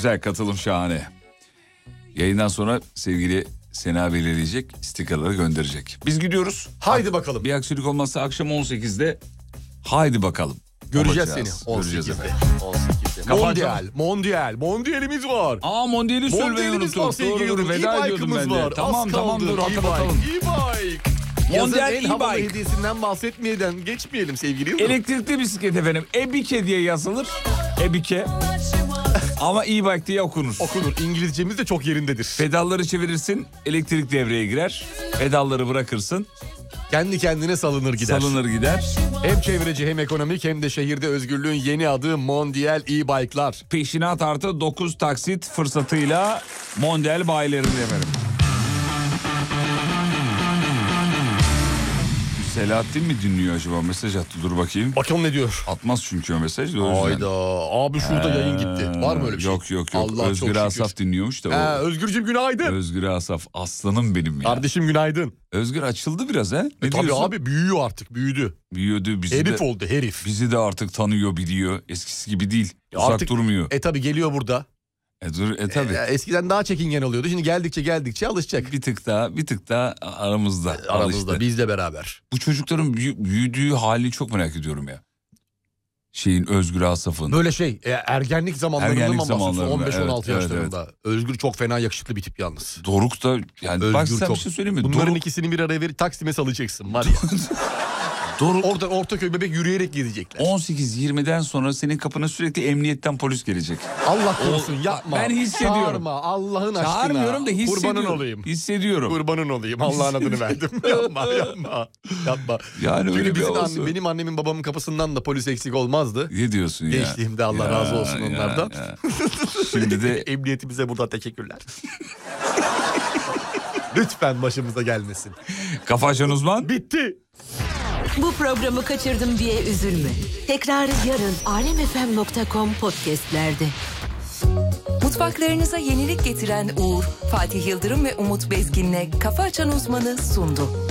Güzel, katılım şahane. Yayından sonra sevgili Sena belirleyecek, stikerleri gönderecek. Biz gidiyoruz. Haydi bakalım. Bir aksilik olmazsa akşam 18'de haydi bakalım. Göreceğiz Olacağız. seni. Göreceğiz 18'de. Mondial var. Mondiyal'i söylemeyi unuttum. Doğru, veda ediyordum ben de. Tamam dur, hatırlatalım. E-bike. Mondiyal en havalı e-bike. hediyesinden bahsetmeyeden geçmeyelim sevgili Yıldırım. Elektrikli bisiklet efendim. Ebike diye yazılır. Ebike. Ama e-bike diye okunur. Okunur. İngilizcemiz de çok yerindedir. Pedalları çevirirsin, elektrik devreye girer. Pedalları bırakırsın. Kendi kendine salınır gider. Hem çevreci hem ekonomik hem de şehirde özgürlüğün yeni adı Mondial e-bike'lar. Peşinat artı 9 taksit fırsatıyla Mondial bayilerinde efendim. Selahattin mi dinliyor acaba? Mesaj attı, dur bakayım. Bakalım ne diyor? Atmaz çünkü o mesaj. Hayda. Abi şurada yayın gitti. Var mı öyle bir şey? Yok. Allah Özgür Asaf dinliyormuş da. Özgürcüğüm günaydın. Özgür Asaf aslanım benim ya. Kardeşim günaydın. Özgür açıldı biraz he. Ne Tabii diyorsun? abi büyüyor artık, büyüdü. Büyüdü bizi Herif de. oldu herif. Bizi de artık tanıyor, biliyor. Eskisi gibi değil. Uzak Artık durmuyor. Tabii geliyor burada. Tabii. Eskiden daha çekingen oluyordu. Şimdi geldikçe alışacak. Bir tık daha aramızda. Aramızda bizle beraber. Bu çocukların büyüdüğü halini çok merak ediyorum ya. Özgür Asaf'ın. Böyle ergenlik zamanlarında mı bahsediyorsun? 15-16 evet, yaşlarında. Evet. Özgür çok fena yakışıklı bir tip yalnız. Doruk da yani Özgür bak sen çok. bir şey söyleyeyim mi? Bunların ikisini bir araya verip Taksim'e salacaksın var ya. Doruk. Oradan Ortaköy bebek yürüyerek gidecekler. 18-20'den sonra senin kapına sürekli emniyetten polis gelecek. Allah korusun yapma. Ben hissediyorum. Çağırma Allah'ın aşkına. Çağırmıyorum da hissediyorum. Kurbanın olayım. Hissediyorum. Kurbanın olayım. Allah'ın adını verdim. Yapma. Yani öyle bir olsun. Benim annemin babamın kapısından da polis eksik olmazdı. Ne diyorsun ya? Gençliğimde Allah razı olsun onlardan. Şimdi de emniyetimize buradan teşekkürler. Lütfen başımıza gelmesin. Kafa Açan Uzman bitti. Bu programı kaçırdım diye üzülme. Tekrarı yarın alemfm.com podcastlerde. Mutfaklarınıza yenilik getiren Uğur, Fatih Yıldırım ve Umut Bezgin'le Kafa Açan Uzman'ı sundu.